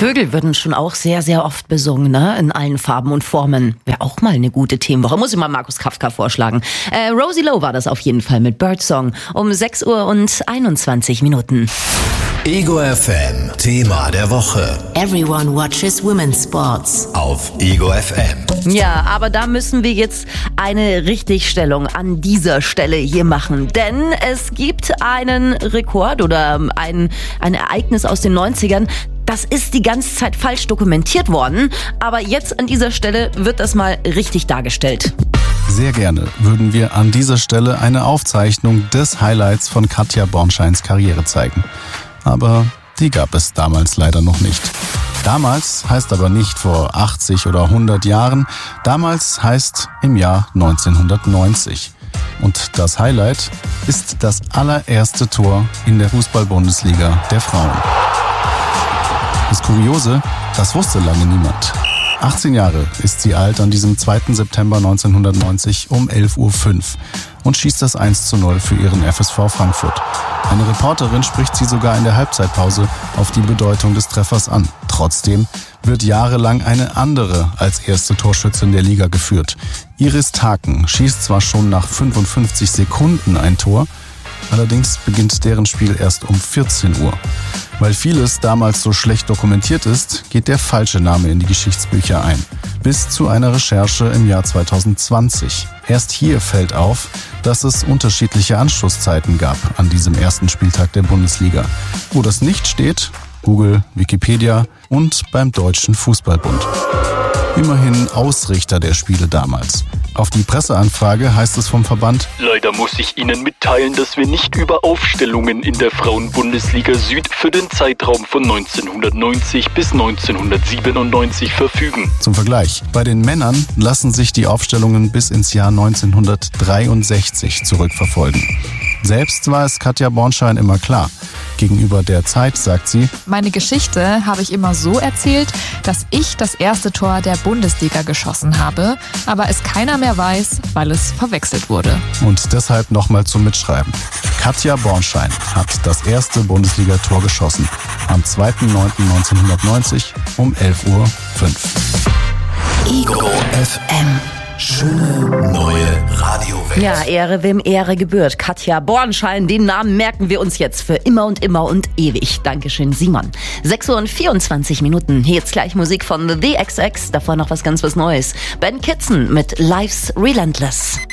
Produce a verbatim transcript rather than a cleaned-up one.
Vögel würden schon auch sehr, sehr oft besungen, ne? In allen Farben und Formen. Wäre auch mal eine gute Themenwoche. Muss ich mal Markus Kafka vorschlagen. Äh, Rosie Lowe war das auf jeden Fall mit Birdsong um sechs Uhr und einundzwanzig Minuten. Ego F M, Thema der Woche. Everyone watches women's sports. Auf Ego F M. Ja, aber da müssen wir jetzt eine Richtigstellung an dieser Stelle hier machen. Denn es gibt einen Rekord oder ein, ein Ereignis aus den neunzigern. Das ist die ganze Zeit falsch dokumentiert worden. Aber jetzt an dieser Stelle wird das mal richtig dargestellt. Sehr gerne würden wir an dieser Stelle eine Aufzeichnung des Highlights von Katja Bornscheins Karriere zeigen. Aber die gab es damals leider noch nicht. Damals heißt aber nicht vor achtzig oder hundert Jahren. Damals heißt im Jahr neunzehnhundertneunzig. Und das Highlight ist das allererste Tor in der Fußball-Bundesliga der Frauen. Das Kuriose, das wusste lange niemand. achtzehn Jahre ist sie alt an diesem zweiten September neunzehnhundertneunzig um elf Uhr fünf und schießt das eins zu null für ihren F S V Frankfurt. Eine Reporterin spricht sie sogar in der Halbzeitpause auf die Bedeutung des Treffers an. Trotzdem wird jahrelang eine andere als erste Torschützin der Liga geführt. Iris Taken schießt zwar schon nach fünfundfünfzig Sekunden ein Tor, allerdings beginnt deren Spiel erst um vierzehn Uhr. Weil vieles damals so schlecht dokumentiert ist, geht der falsche Name in die Geschichtsbücher ein. Bis zu einer Recherche im Jahr zweitausendzwanzig. Erst hier fällt auf, dass es unterschiedliche Anstoßzeiten gab an diesem ersten Spieltag der Bundesliga. Wo das nicht steht, Google, Wikipedia und beim Deutschen Fußballbund. Immerhin Ausrichter der Spiele damals. Auf die Presseanfrage heißt es vom Verband: Leider muss ich Ihnen mitteilen, dass wir nicht über Aufstellungen in der Frauen-Bundesliga Süd für den Zeitraum von neunzehnhundertneunzig bis neunzehnhundertsiebenundneunzig verfügen. Zum Vergleich, bei den Männern lassen sich die Aufstellungen bis ins Jahr neunzehnhundertdreiundsechzig zurückverfolgen. Selbst war es Katja Bornschein immer klar. Gegenüber der Zeit sagt sie: Meine Geschichte habe ich immer so erzählt, dass ich das erste Tor der Bundesliga geschossen habe, aber es keiner mehr weiß, weil es verwechselt wurde. Und deshalb nochmal zum Mitschreiben. Katja Bornschein hat das erste Bundesliga-Tor geschossen. Am zweiten neunten neunzehnhundertneunzig um elf Uhr fünf. Ego F M. Schöne neue Radiowelt. Ja, Ehre wem Ehre gebührt. Katja Bornschein, den Namen merken wir uns jetzt für immer und immer und ewig. Dankeschön, Simon. sechs Uhr und vierundzwanzig Minuten. Hier jetzt gleich Musik von The X X. Davor noch was ganz was Neues. Ben Kitson mit Life's Relentless.